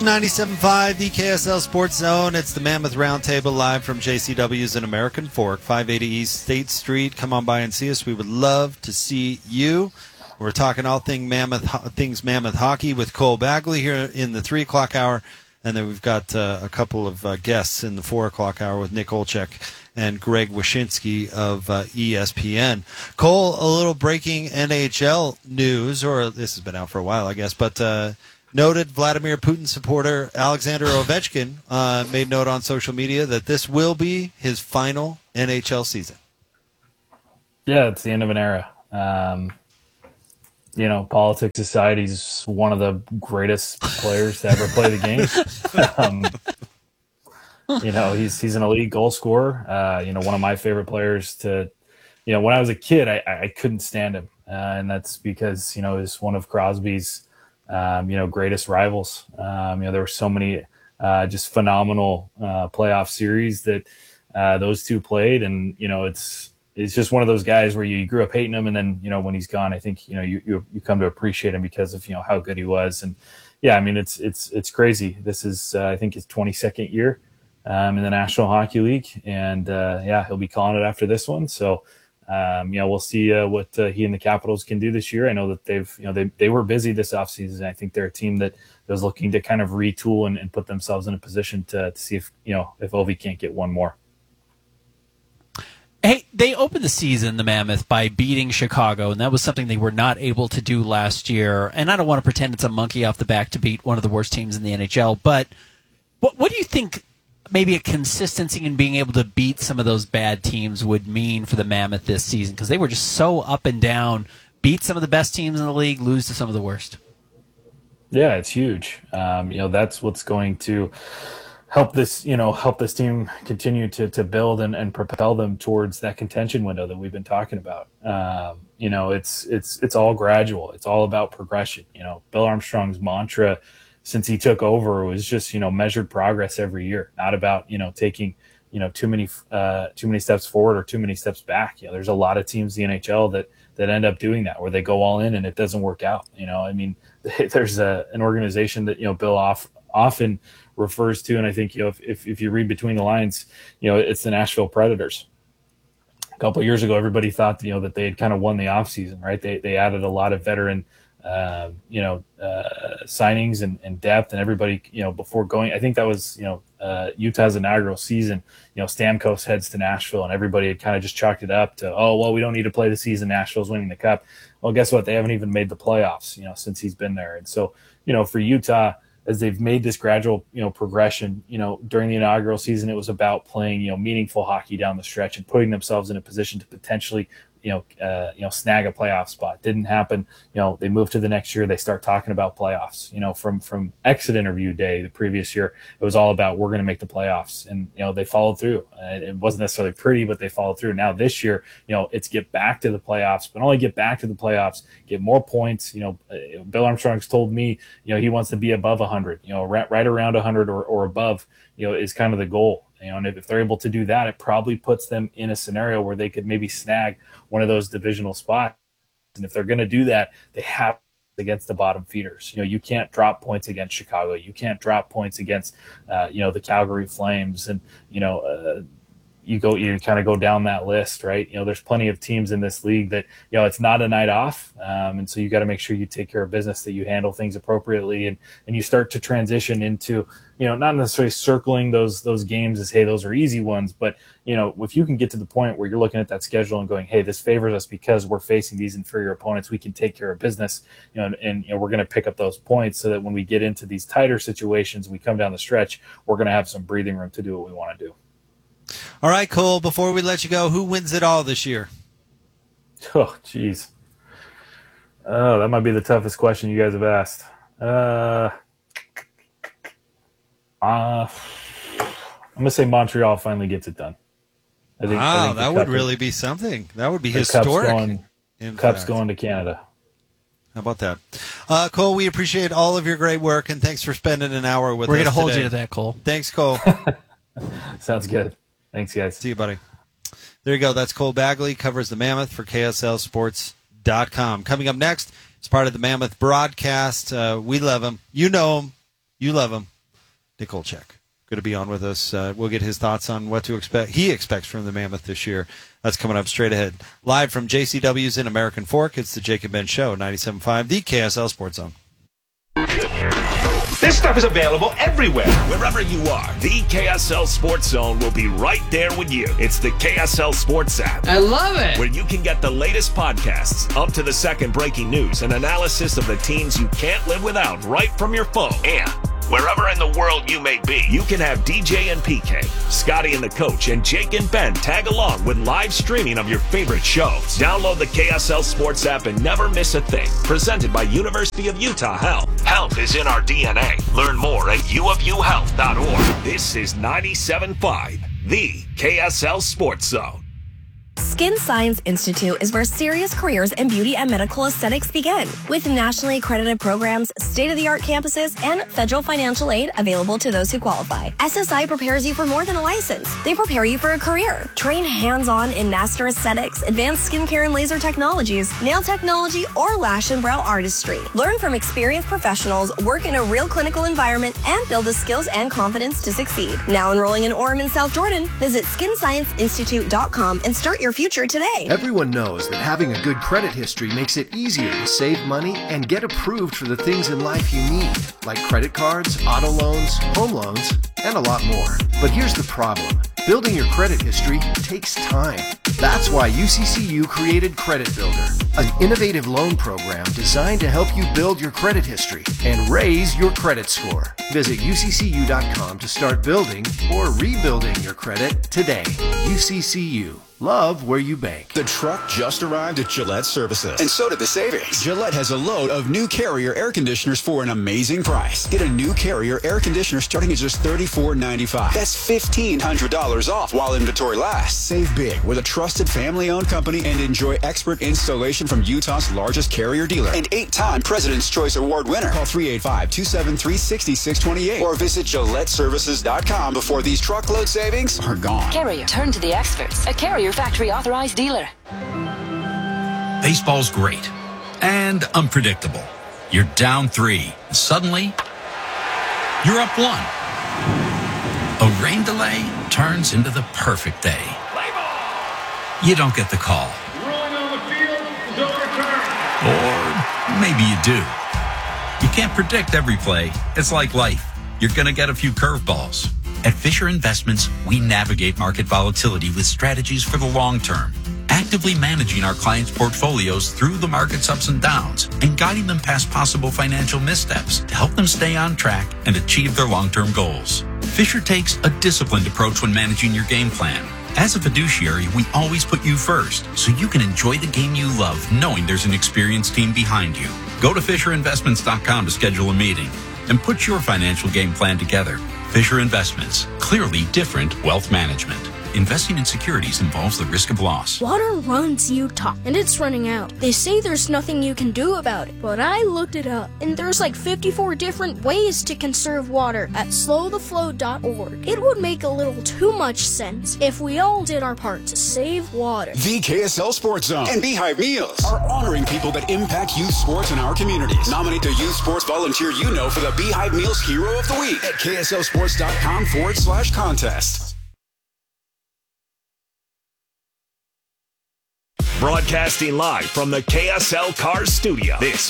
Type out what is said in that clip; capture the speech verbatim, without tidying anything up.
ninety-seven point five, the K S L Sports Zone. It's the Mammoth Roundtable live from J C W's in American Fork, five eighty East State Street. Come on by and see us. We would love to see you. We're talking all thing Mammoth, things Mammoth hockey with Cole Bagley here in the three o'clock hour. And then we've got uh, a couple of uh, guests in the four o'clock hour with Nick Olchek and Greg Wyshynski of uh, E S P N. Cole, a little breaking N H L news, or this has been out for a while, I guess, but uh, noted Vladimir Putin supporter Alexander Ovechkin uh, made note on social media that this will be his final N H L season. Yeah, it's the end of an era. Um, you know, Politics Aside, he's one of the greatest players to ever play the game. um, you know, he's he's an elite goal scorer. Uh, you know, one of my favorite players to, you know, when I was a kid, I, I couldn't stand him. Uh, and that's because, you know, he's one of Crosby's, um, you know, greatest rivals. Um, you know, there were so many uh, just phenomenal uh, playoff series that uh, those two played. And, you know, it's, It's just one of those guys where you grew up hating him, and then, you know, when he's gone, I think, you know, you, you you come to appreciate him because of, you know, how good he was. And yeah, I mean, it's it's it's crazy. This is uh, I think his twenty-second year um, in the National Hockey League, and uh, yeah, he'll be calling it after this one. So um, you know, we'll see uh, what uh, he and the Capitals can do this year. I know that they've you know they they were busy this offseason. I think they're a team that was looking to kind of retool and, and put themselves in a position to, to see if you know if Ovi can't get one more. Hey, they opened the season, the Mammoth, by beating Chicago, and that was something they were not able to do last year. And I don't want to pretend it's a monkey off the back to beat one of the worst teams in the N H L, but what, what do you think maybe a consistency in being able to beat some of those bad teams would mean for the Mammoth this season? Because they were just so up and down, beat some of the best teams in the league, lose to some of the worst. Yeah, it's huge. Um, you know, that's what's going to help this, you know, help this team continue to to build and, and propel them towards that contention window that we've been talking about. Um, you know, it's it's it's all gradual. It's all about progression. You know, Bill Armstrong's mantra since he took over was just, you know, measured progress every year, not about, you know, taking, you know, too many uh, too many steps forward or too many steps back. You know, there's a lot of teams in the N H L that that end up doing that, where they go all in and it doesn't work out. You know, I mean, there's a, an organization that, you know, Bill off, often refers to, and I think, you know, if, if if you read between the lines, you know, it's the Nashville Predators. A couple of years ago, everybody thought, you know, that they had kind of won the offseason, right? They they added a lot of veteran, uh, you know, uh, signings and, and depth, and everybody, you know, before going, I think that was, you know, uh, Utah's inaugural season. You know, Stamkos heads to Nashville, and everybody had kind of just chalked it up to, oh, well, we don't need to play the season. Nashville's winning the cup. Well, guess what? They haven't even made the playoffs, you know, since he's been there. And so, you know, for Utah, as they've made this gradual, you know, progression, you know, during the inaugural season, it was about playing, you know, meaningful hockey down the stretch and putting themselves in a position to potentially, you know, uh, you know, snag a playoff spot. Didn't happen. You know, they move to the next year. They start talking about playoffs. You know, from from exit interview day the previous year, it was all about, we're going to make the playoffs, and you know, they followed through. Uh, it wasn't necessarily pretty, but they followed through. Now this year, you know, it's get back to the playoffs, but only get back to the playoffs, get more points. You know, uh, Bill Armstrong's told me, you know, he wants to be above one hundred. You know, right, right around one hundred or, or above. You know, is kind of the goal. You know, and if they're able to do that, it probably puts them in a scenario where they could maybe snag one of those divisional spots. And if they're going to do that, they have against the bottom feeders. You know, you can't drop points against Chicago. You can't drop points against, uh, you know, the Calgary Flames. And, you know, uh, you go, you kind of go down that list, right? You know, there's plenty of teams in this league that, you know, it's not a night off. Um, and so you got to make sure you take care of business, that you handle things appropriately, and, and you start to transition into, you know, not necessarily circling those, those games as, hey, those are easy ones, but, you know, if you can get to the point where you're looking at that schedule and going, hey, this favors us because we're facing these inferior opponents, we can take care of business, you know, and, and you know, we're going to pick up those points so that when we get into these tighter situations, we come down the stretch, we're going to have some breathing room to do what we want to do. All right, Cole, before we let you go, who wins it all this year? Oh, geez. Oh, that might be the toughest question you guys have asked. Uh, uh, I'm going to say Montreal finally gets it done. I think, wow, I think that would really be something. That would be historic. Cup's going, Cup's going to Canada. How about that? Uh, Cole, we appreciate all of your great work, and thanks for spending an hour with We're us We're going to hold today. you to that, Cole. Thanks, Cole. Sounds good. Thanks, guys. See you, buddy. There you go. That's Cole Bagley, covers the Mammoth for K S L Sports dot com. Coming up next, it's part of the Mammoth broadcast. Uh, we love him. You know him. You love him. Nick Olchek, going to be on with us. Uh, we'll get his thoughts on what to expect. He expects from the Mammoth this year. That's coming up straight ahead. Live from J C W's in American Fork, it's the Jake and Ben Show, ninety-seven point five, the K S L Sports Zone. This stuff is available everywhere. Wherever you are, the K S L Sports Zone will be right there with you. It's the K S L Sports app. I love it. Where you can get the latest podcasts, up to the second breaking news, and analysis of the teams you can't live without right from your phone. And wherever in the world you may be, you can have D J and P K, Scotty and the Coach, and Jake and Ben tag along with live streaming of your favorite shows. Download the K S L Sports app and never miss a thing. Presented by University of Utah Health. Health is in our D N A. Learn more at u of u health dot org. This is ninety-seven point five, the K S L Sports Zone. Skin Science Institute is where serious careers in beauty and medical aesthetics begin. With nationally accredited programs, state-of-the-art campuses, and federal financial aid available to those who qualify. S S I prepares you for more than a license. They prepare you for a career. Train hands-on in master aesthetics, advanced skincare and laser technologies, nail technology, or lash and brow artistry. Learn from experienced professionals, work in a real clinical environment, and build the skills and confidence to succeed. Now enrolling in Orem and South Jordan, visit skin science institute dot com and start your future today. Everyone knows that having a good credit history makes it easier to save money and get approved for the things in life you need, like credit cards, auto loans, home loans, and a lot more. But here's the problem. Building your credit history takes time. That's why U C C U created Credit Builder, an innovative loan program designed to help you build your credit history and raise your credit score. Visit u c c u dot com to start building or rebuilding your credit today. U C C U. Love where you bank. The truck just arrived at Gillette Services, and so did the savings. Gillette has a load of new Carrier air conditioners for an amazing price. Get a new Carrier air conditioner starting at just thirty-four ninety-five. That's fifteen hundred dollars off while inventory lasts. Save big with a trusted family-owned company and enjoy expert installation from Utah's largest Carrier dealer and eight-time President's Choice Award winner. Call three eight five, two seven three, six six two eight or visit Gillette Services dot com before these truckload savings are gone. Carrier, turn to the experts. A Carrier factory authorized dealer. Baseball's great and unpredictable. You're down three. Suddenly, you're up one. A rain delay turns into the perfect day. You don't get the call. Rolling on the field, no return. Or maybe you do. You can't predict every play. It's like life. You're going to get a few curveballs. At Fisher Investments, we navigate market volatility with strategies for the long term, actively managing our clients' portfolios through the market's ups and downs and guiding them past possible financial missteps to help them stay on track and achieve their long-term goals. Fisher takes a disciplined approach when managing your game plan. As a fiduciary, we always put you first, so you can enjoy the game you love knowing there's an experienced team behind you. Go to fisher investments dot com to schedule a meeting and put your financial game plan together. Fisher Investments, clearly different wealth management. Investing in securities involves the risk of loss. Water runs Utah, and it's running out. They say there's nothing you can do about it, but I looked it up, and there's like fifty-four different ways to conserve water at slow the flow dot org. It would make a little too much sense if we all did our part to save water. The K S L Sports Zone and Beehive Meals are honoring people that impact youth sports in our communities. Nominate the youth sports volunteer you know for the Beehive Meals Hero of the Week at K S L sports dot com forward slash contest. Broadcasting live from the K S L Cars studio. This